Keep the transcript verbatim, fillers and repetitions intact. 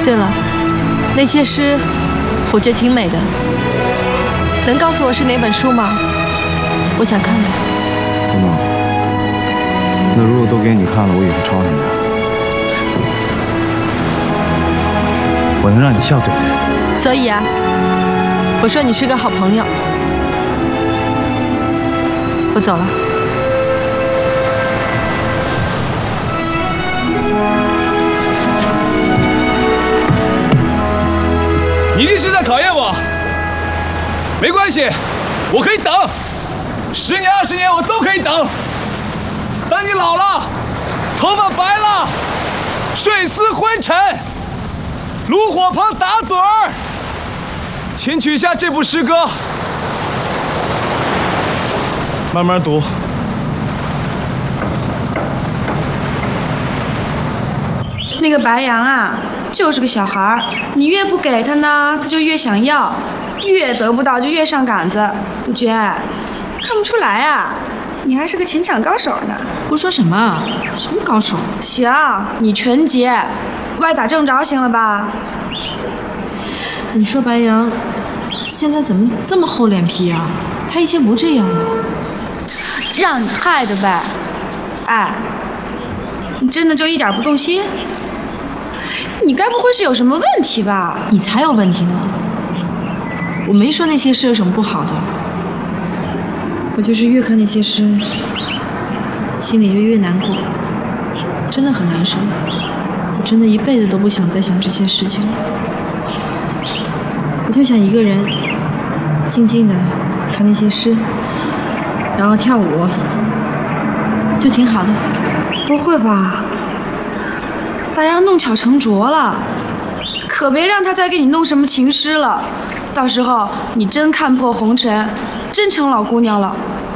对了，那些诗，我觉得挺美的。能告诉我是哪本书吗？我想看看。 不能。那如果都给你看了，我以后抄什么呀？我能让你笑，对不对？ 所以啊，我说你是个好朋友。我走了。 你一定是在考验我。没关系，我可以等，十年二十年我都可以等。等你老了，头发白了，睡思昏沉，炉火旁打盹儿，请取下这部诗歌，慢慢读。 那个白杨啊，就是个小孩儿，你越不给他呢，他就越想要，越得不到就越上杆子。杜鹃，看不出来啊，你还是个情场高手呢。 胡说什么？什么高手？ 行，你纯洁，歪打正着行了吧？ 你说白杨现在怎么这么厚脸皮啊？他以前不这样的。 让你害的呗。哎，你真的就一点不动心？你该不会是有什么问题吧？ 你才有问题呢！我没说那些诗有什么不好的，我就是越看那些诗，心里就越难过，真的很难受。我真的一辈子都不想再想这些事情了。我就想一个人静静的看那些诗，然后跳舞，就挺好的。 不会吧？白杨弄巧成拙了，可别让他再给你弄什么情诗了，到时候你真看破红尘，真成老姑娘了。